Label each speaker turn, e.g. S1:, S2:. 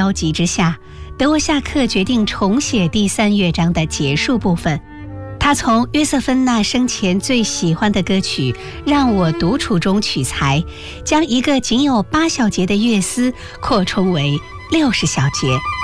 S1: 焦急之下，德沃夏克决定重写第3乐章的结束部分。他从约瑟芬娜生前最喜欢的歌曲《让我独处》中取材，将一个仅有8小节的乐思扩充为60小节。